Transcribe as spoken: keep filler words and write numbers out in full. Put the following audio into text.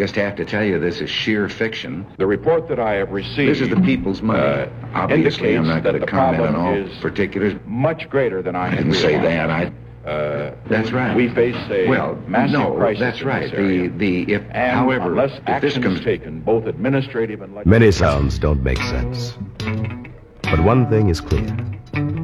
Just have to tell you, this is sheer fiction. The report that I have received... This is the people's money. Uh, Obviously, I'm not going to comment on all is particulars. Much greater than I, I had didn't say realized. that. I... Uh, that's right. We face a well, massive no, crisis that's in right. this area. The the if and however, unless if action this comes is taken, both administrative and legislative... Many sounds don't make sense. But one thing is clear.